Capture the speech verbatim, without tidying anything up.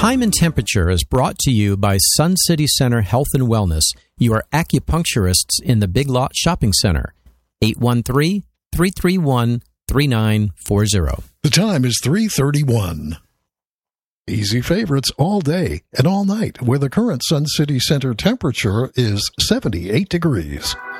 Time and Temperature is brought to you by Sun City Center Health and Wellness, your acupuncturists in the Big Lot Shopping Center. eight one three, three three one, three nine four zero. The time is three thirty-one. Easy favorites all day and all night, where the current Sun City Center temperature is seventy-eight degrees.